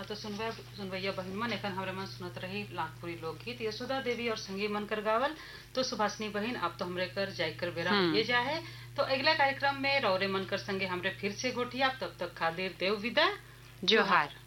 तो सुनवैया बहन मन एखन हमरे मन सुनत रही लाखपुरी लोकगीत यशोदा देवी और संगी मन कर गावल। तो सुभाषनी बहन आप तो हमरे कर जायकर बेरा ये जा है। तो अगला कार्यक्रम में रौरे मन कर संगे हमरे फिर से गोठी आप तब तक खातिर देव विदा जोहार।